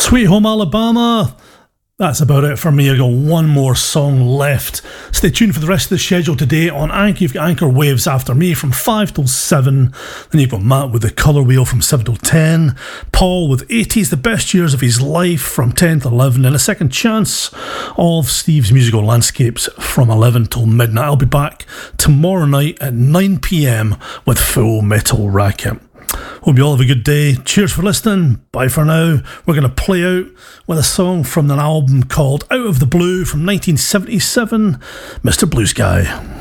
Sweet Home Alabama. That's about it for me. I got one more song left. Stay tuned for the rest of the schedule today on Anchor. You've got Anchor Waves after me from 5 till 7. Then you've got Matt with the Colour Wheel from 7 till 10. Paul with 80s, the best years of his life from 10 to 11. And a second chance of Steve's musical landscapes from 11 till midnight. I'll be back tomorrow night at 9 p.m. with Full Metal Racket. Hope you all have a good day. Cheers for listening. Bye for now. We're going to play out with a song from an album called Out of the Blue from 1977, Mr. Blue Sky.